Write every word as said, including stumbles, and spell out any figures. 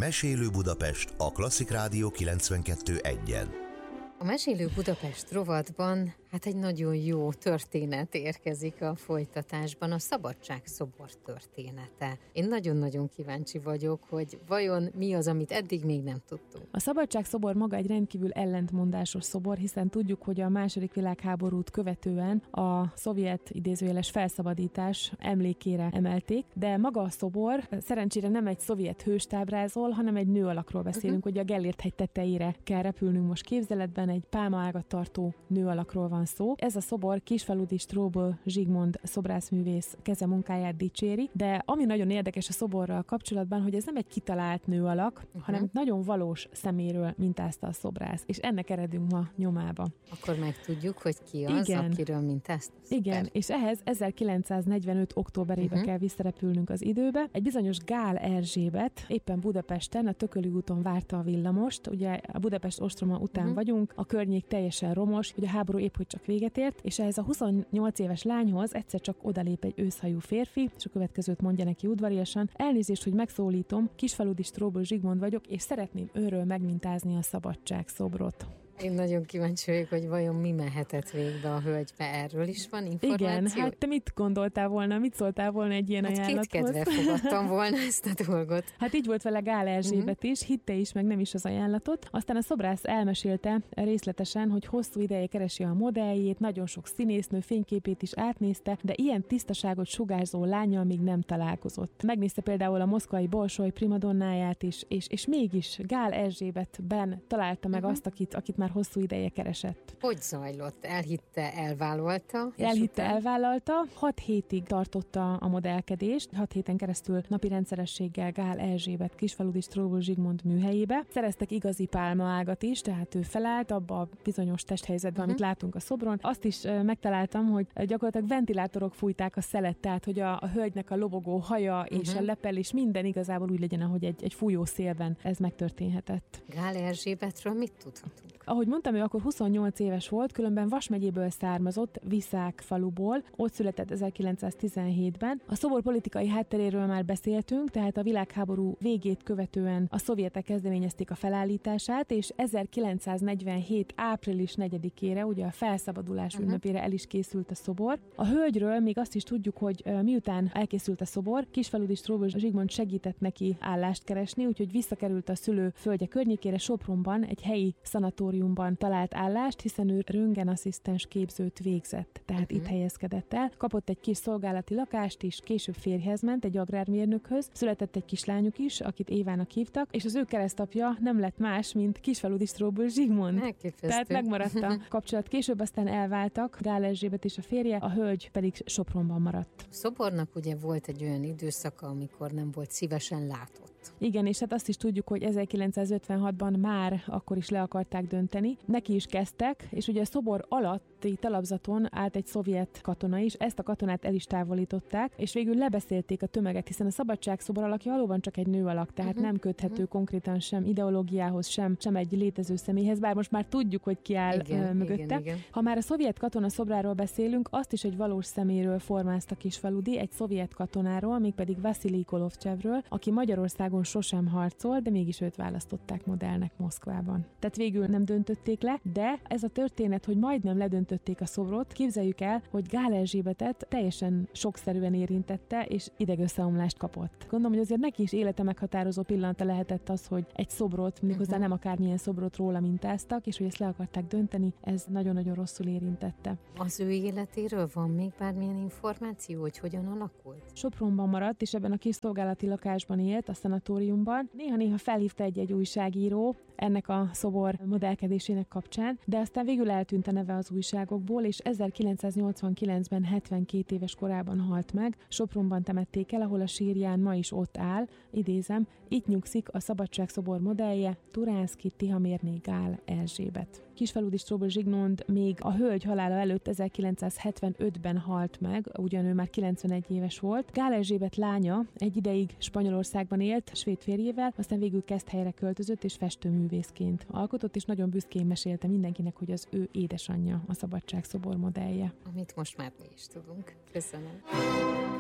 Mesélő Budapest a Klasszik Rádió kilencvenkettő egyen. A Mesélő Budapest rovatban hát egy nagyon jó történet érkezik a folytatásban, a Szabadságszobor története. Én nagyon-nagyon kíváncsi vagyok, hogy vajon mi az, amit eddig még nem tudtunk. A Szabadságszobor maga egy rendkívül ellentmondásos szobor, hiszen tudjuk, hogy a második világháborút követően a szovjet idézőjeles felszabadítás emlékére emelték, de maga a szobor szerencsére nem egy szovjet hőst ábrázol, hanem egy nő alakról beszélünk, uh-huh. hogy a Gellért-hegy tetejére kell repülnünk most képzeletben, egy pálmaágat tartó nő alakról van szó. Ez a szobor Kisfaludy Strobl Zsigmond szobrászművész kezemunkáját dicséri, de ami nagyon érdekes a szoborral kapcsolatban, hogy ez nem egy kitalált nő alak, uh-huh. hanem nagyon valós szeméről mintázta a szobrász, és ennek eredünk ma nyomába. Akkor megtudjuk, hogy ki az, igen. akiről mintázta. Igen, és ehhez ezerkilencszáznegyvenöt októberébe uh-huh. kell visszarepülnünk az időbe. Egy bizonyos Gál Erzsébet éppen Budapesten, a Tököli úton várta a villamost, ugye a Budapest ostroma után uh-huh. vagyunk, a környék teljesen romos, ugye a háború épp hogy csak véget ért, és ehhez a huszonnyolc éves lányhoz egyszer csak odalép egy őszhajú férfi, és a következőt mondja neki udvariasan: elnézést, hogy megszólítom, Kisfaludy Strobl Zsigmond vagyok, és szeretném őről megmintázni a szabadságszobrot. Én nagyon kíváncsi vagyok, hogy vajon mi mehetett végbe a hölgybe. Erről is van információ? Igen, hát te mit gondoltál volna, mit szóltál volna egy ilyen hát ajánlathoz? Kétkedve fogadtam volna ezt a dolgot. Hát így volt vele Gál Erzsébet uh-huh. is, hitte is, meg nem is az ajánlatot. Aztán a szobrász elmesélte részletesen, hogy hosszú ideje keresi a modelljét, nagyon sok színésznő fényképét is átnézte, de ilyen tisztaságot sugárzó lánnyal még nem találkozott. Megnézte például a moszkvai Bolsoj primadonnáját is, és, és mégis Gál Erzsébetben találta meg uh-huh. azt, akit, akit már hosszú ideje keresett. Hogy zajlott? Elhitte, elvállalta? Elhitte, elvállalta. Hat hétig tartotta a modellkedést, hat héten keresztül napi rendszerességgel Gál Erzsébet Kisfaludy Strobl Zsigmond műhelyébe. Szereztek igazi pálmaágat is, tehát ő felállt abba a bizonyos testhelyzetben, uh-huh. amit látunk a szobron. Azt is uh, megtaláltam, hogy gyakorlatilag ventilátorok fújták a szelet, tehát hogy a, a hölgynek a lobogó haja uh-huh. és a lepel és minden igazából úgy legyen, ahogy egy, egy fújó szélben ez megtörténhetett. Gál Erzsébetről mit tudhatunk? Ahogy mondtam, ő akkor huszonnyolc éves volt, különben Vas megyéből származott, Viszák faluból, ott született ezerkilencszáztizenhétben. A szobor politikai hátteréről már beszéltünk, tehát a világháború végét követően a szovjetek kezdeményezték a felállítását, és ezerkilencszáznegyvenhét április negyedikére, ugye a felszabadulás uh-huh. ünnepére el is készült a szobor. A hölgyről még azt is tudjuk, hogy miután elkészült a szobor, Kisfaludy Strobl Zsigmond segített neki állást keresni, úgyhogy visszakerült a szülő földje környékére, Sopronban, egy helyi szanatóriumban talált állást, hiszen ő röntgenasszisztens képzőt végzett, tehát uh-huh. itt helyezkedett el. Kapott egy kis szolgálati lakást is, később férjhez ment, egy agrármérnökhöz. Született egy kislányuk is, akit Évának hívtak, és az ő keresztapja nem lett más, mint Kisfaludy Strobl Zsigmond. Elképesztő. Tehát megmaradt a kapcsolat. Később aztán elváltak, Gál Erzsébet és a férje, a hölgy pedig Sopronban maradt. A szobornak ugye volt egy olyan időszaka, amikor nem volt szívesen látott. Igen, és hát azt is tudjuk, hogy ezerkilencszázötvenhatban már akkor is le akarták dönteni. Neki is kezdtek, és ugye a szobor alatti talapzaton állt egy szovjet katona is, ezt a katonát el is távolították, és végül lebeszélték a tömeget, hiszen a Szabadságszobor alakja valóban csak egy nő alak, tehát uh-huh. nem köthető uh-huh. konkrétan sem ideológiához, sem, sem egy létező személyhez, bár most már tudjuk, hogy ki áll igen, mögötte. Igen, igen. Ha már a szovjet katona szobráról beszélünk, azt is egy valós szeméről formázta Kisfaludy, egy szovjet katonáról, mégpedig Vaszilij Kolovcsevről, aki Magyarországon sosem harcol, de mégis őt választották modellnek Moszkvában. Tehát végül nem döntötték le, de ez a történet, hogy majdnem ledöntötték a szobrot, képzeljük el, hogy Gál Erzsébetet teljesen sokszerűen érintette, és idegösszeomlást kapott. Gondolom, hogy azért neki is élete meghatározó pillanata lehetett az, hogy egy szobrot, méghozzá uh-huh. nem akármilyen szobrot róla mintáztak, és hogy ezt le akarták dönteni, ez nagyon-nagyon rosszul érintette. Az ő életéről van még bármilyen információ, hogy hogyan alakult? Sopronban maradt, és ebben a kis szolgálati lakásban élt, a szanatóriumban. Néha-néha felhívta egy-egy újságíró ennek a szobor modellkedésének kapcsán, de aztán végül eltűnt a neve az újságokból, és ezerkilencszáznyolcvankilencben hetvenkét éves korában halt meg. Sopronban temették el, ahol a sírján ma is ott áll, idézem, itt nyugszik a Szabadságszobor modellje, Turánszky Tihamérné Gál Erzsébet. Kisfaludy Strobl Zsigmond még a hölgy halála előtt ezerkilencszázhetvenötben halt meg, ugyan ő már kilencvenegy éves volt. Gál Erzsébet lánya egy ideig Spanyolországban élt, svéd férjével, aztán végül Keszthelyre költözött és festőművészként alkotott, és nagyon büszkén mesélte mindenkinek, hogy az ő édesanyja a Szabadságszobor modellje. Amit most már mi is tudunk. Köszönöm.